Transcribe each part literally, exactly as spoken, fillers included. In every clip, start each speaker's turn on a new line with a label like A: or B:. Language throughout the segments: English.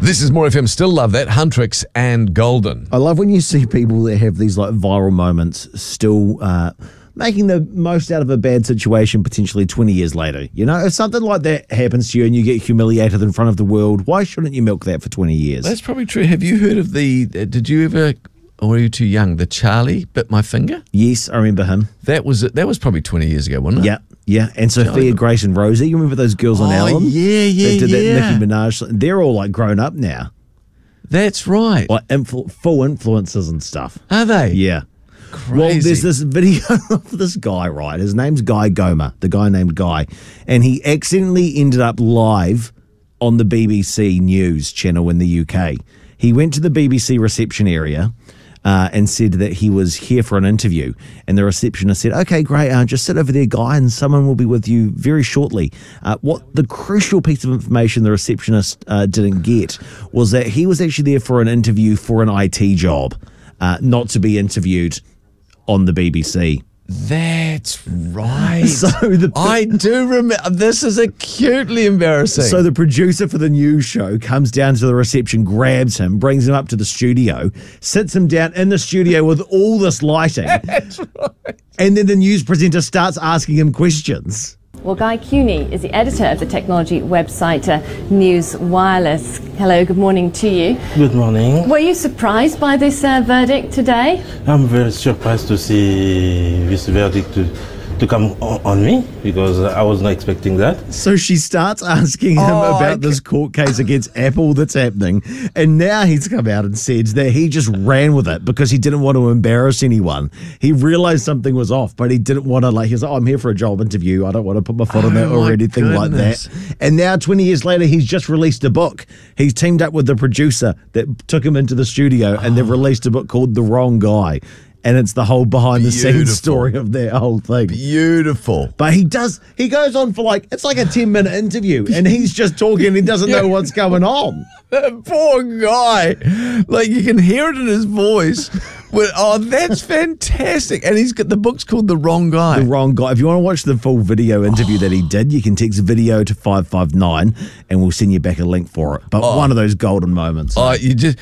A: This is More F M. Still love that. Huntrix and Golden.
B: I love when you see people that have these like viral moments still uh, making the most out of a bad situation potentially twenty years later. You know, if something like that happens to you and you get humiliated in front of the world, why shouldn't you milk that for twenty years?
A: That's probably true. Have you heard of the, uh, did you ever, or were you too young, the Charlie Bit My Finger?
B: Yes, I remember him.
A: That was that was probably twenty years ago, wasn't it?
B: Yeah, yeah. And Sophia,
A: Charlie.
B: Grace and Rosie, you remember those girls on
A: Oh,
B: Ellen?
A: yeah, yeah,
B: That did
A: yeah.
B: that Nicki Minaj. They're all like grown up now.
A: That's right.
B: Like influ- full influencers and stuff.
A: Are they?
B: Yeah.
A: Crazy.
B: Well, there's this video of this guy, right? His name's Guy Goma, the guy named Guy. And he accidentally ended up live on the B B C News channel in the U K. He went to the B B C reception area uh, and said that he was here for an interview. And the receptionist said, okay, great, uh, just sit over there, Guy, and someone will be with you very shortly. Uh, what the crucial piece of information the receptionist uh, didn't get was that he was actually there for an interview for an I T job, uh, not to be interviewed on the B B C.
A: That's right.
B: So the
A: I do remember. This is acutely embarrassing.
B: So the producer for the news show comes down to the reception, grabs him, brings him up to the studio, sits him down in the studio with all this lighting.
A: That's right.
B: And then the news presenter starts asking him questions.
C: Well, Guy Cuny is the editor of the technology website uh, News Wireless. Hello, good morning to you.
D: Good morning.
C: Were you surprised by this uh, verdict today?
D: I'm very surprised to see this verdict to, to come on, on me because I was not expecting that.
B: So she starts asking him
A: Oh,
B: about
A: I
B: this court case against Apple that's happening. And now he's come out and said that he just ran with it because he didn't want to embarrass anyone. He realized something was off, but he didn't want to, like, he was like, oh, I'm here for a job interview. I don't want to put my foot on
A: Oh,
B: that or
A: my
B: anything
A: goodness.
B: like that. And now twenty years later, he's just released a book. He's teamed up with the producer that took him into the studio and they've released a book called The Wrong Guy. And it's the whole behind the scenes
A: Beautiful.
B: story of that whole thing.
A: Beautiful.
B: But he does, he goes on for like, it's like a ten minute interview and he's just talking and he doesn't know what's going on.
A: That poor guy. Like, you can hear it in his voice. Well, oh, that's fantastic. And he's got, the book's called The Wrong Guy.
B: The Wrong Guy. If you want to watch the full video interview that he did, you can text video to five five nine and we'll send you back a link for it. But
A: Oh.
B: one of those golden moments.
A: Oh, you just,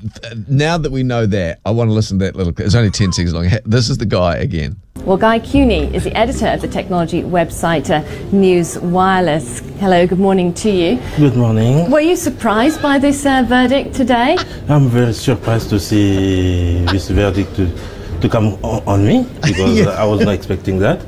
A: now that we know that, I want to listen to that little clip. It's only ten seconds long. This is the guy again.
C: Well, Guy Cuny is the editor of the technology website uh, News Wireless. Hello, good morning to you.
D: Good morning.
C: Were you surprised by this uh, verdict today?
D: I'm very surprised to see this verdict to, to come on, on me because
B: Yeah.
D: I was not expecting that.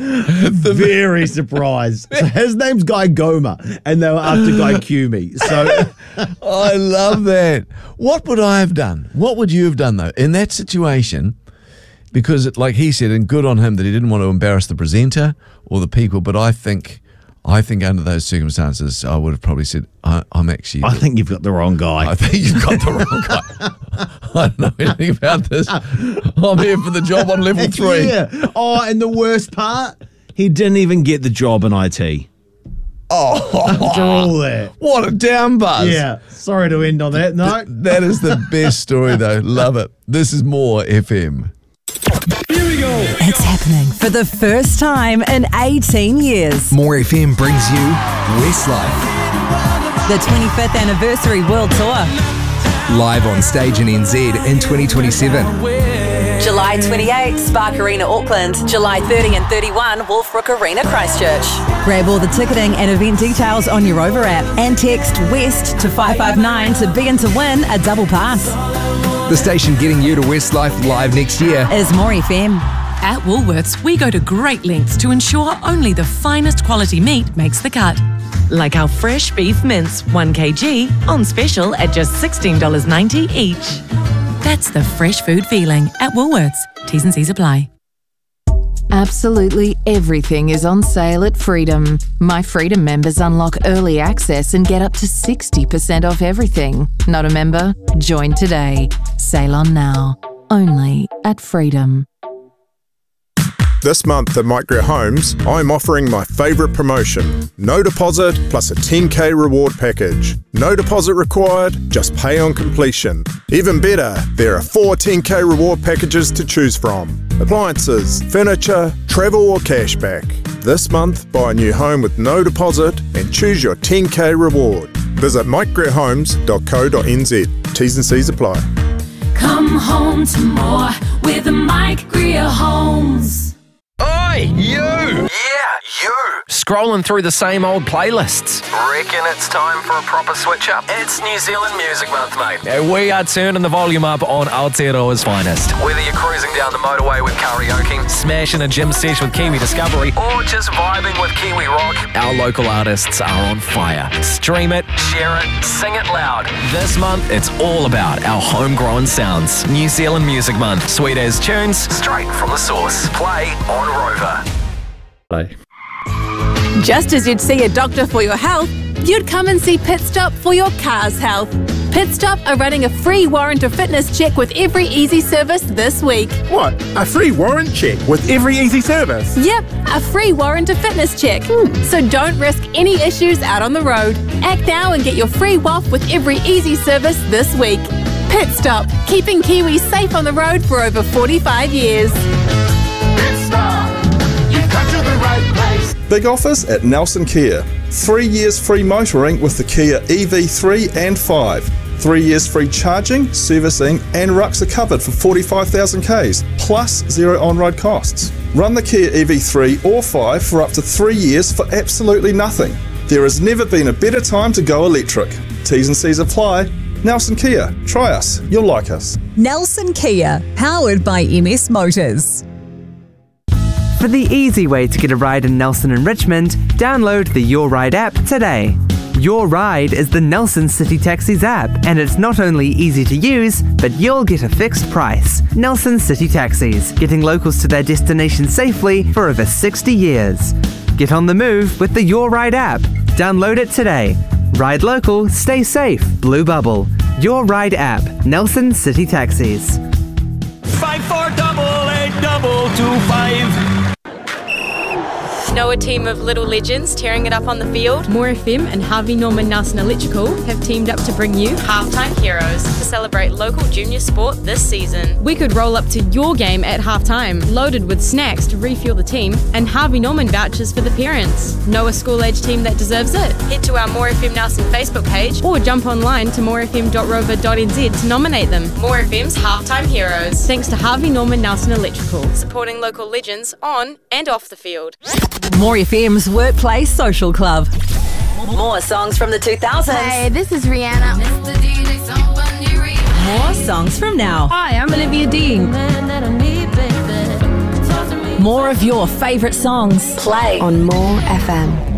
B: Very surprised. So his name's Guy Goma and they were after Guy Cumy. So
A: I love that. What would I have done? What would you have done, though, in that situation? Because, like he said, and good on him that he didn't want to embarrass the presenter or the people, but I think I think under those circumstances, I would have probably said, I, I'm actually...
B: I think you've got the wrong guy.
A: I think you've got the wrong guy. I don't know anything about this. I'm here for the job on level three.
B: Yeah. Oh, and the worst part, he didn't even get the job in I T.
A: Oh,
B: After all that.
A: what a down buzz.
B: Yeah. Sorry to end on that note.
A: That is the best story, though. Love it. This is More F M.
E: Here we go.
F: It's happening for the first time in eighteen years.
E: More F M brings you Westlife.
F: The twenty-fifth anniversary world tour.
E: Live on stage in N Z in twenty twenty-seven.
F: July twenty-eighth, Spark Arena, Auckland. July thirtieth and thirty-first, Wolfbrook Arena, Christchurch. Grab all the ticketing and event details on your Rover app and text WEST to five five nine to be in to win a double pass.
E: The station getting you to Westlife live next year.
F: Is More F M.
G: At Woolworths, we go to great lengths to ensure only the finest quality meat makes the cut. Like our fresh beef mince, one kilogram, on special at just sixteen dollars ninety each. That's the fresh food feeling at Woolworths. T's and C's apply.
H: Absolutely everything is on sale at Freedom. My Freedom members unlock early access and get up to sixty percent off everything. Not a member? Join today. Sale on now. Only at Freedom.
I: This month at Micro Homes, I'm offering my favourite promotion. No deposit plus a ten K reward package. No deposit required, just pay on completion. Even better, there are four ten K reward packages to choose from. Appliances, furniture, travel or cashback. This month, buy a new home with no deposit and choose your ten K reward. Visit mike grett homes dot co dot n z. T's and C's apply.
J: Come home to more with Mike Greer Homes.
K: Oi, you! Yeah, you! Scrolling through the same old playlists. Reckon it's time for a proper switch up? It's New Zealand Music Month, mate.
L: Yeah, we are turning the volume up on Aotearoa's finest.
K: Whether you're cruising down the motorway with karaoke,
L: smashing a gym sesh with Kiwi Discovery,
K: or just vibing with Kiwi Rock,
L: our local artists are on fire. Stream it,
K: share it, sing it loud.
L: This month, it's all about our homegrown sounds. New Zealand Music Month. Sweet as tunes,
K: straight from the source. Play on Rover.
B: Play.
F: Just as you'd see a doctor for your health, you'd come and see Pit Stop for your car's health. Pit Stop are running a free warrant of fitness check with every easy service this week.
M: What? A free warrant check with every easy service?
F: Yep, a free warrant of fitness check. Hmm. So don't risk any issues out on the road. Act now and get your free W A F with every easy service this week. Pit Stop, keeping Kiwis safe on the road for over forty-five years.
J: Pit Stop, you've come to the right place.
N: Big offers at Nelson Kia. Three years free motoring with the Kia E V three and five. Three years free charging, servicing and rucks are covered for forty-five thousand kays, plus zero on-road costs. Run the Kia E V three or five for up to three years for absolutely nothing. There has never been a better time to go electric. T's and C's apply. Nelson Kia. Try us. You'll like us.
O: Nelson Kia, powered by M S Motors.
P: For the easy way to get a ride in Nelson and Richmond, download the Your Ride app today. Your Ride is the Nelson City Taxis app, and it's not only easy to use, but you'll get a fixed price. Nelson City Taxis, getting locals to their destination safely for over sixty years. Get on the move with the Your Ride app. Download it today. Ride local, stay safe. Blue Bubble. Your Ride app. Nelson City Taxis.
Q: Five four double eight double two five.
R: Know a team of little legends tearing it up on the field? More F M and Harvey Norman Nelson Electrical have teamed up to bring you Halftime Heroes to celebrate local junior sport this season. We could roll up to your game at halftime, loaded with snacks to refuel the team and Harvey Norman vouchers for the parents. Know a school-age team that deserves it? Head to our More F M Nelson Facebook page or jump online to more f m dot rover dot n z to nominate them. More F M's Halftime Heroes, thanks to Harvey Norman Nelson Electrical, supporting local legends on and off the field.
F: More F M's Workplace Social Club. More songs from the two thousands.
S: Hey, this is Rihanna.
F: More songs from now.
S: Hi, I'm Olivia Dean.
F: More of your favourite songs.
S: Play on More F M.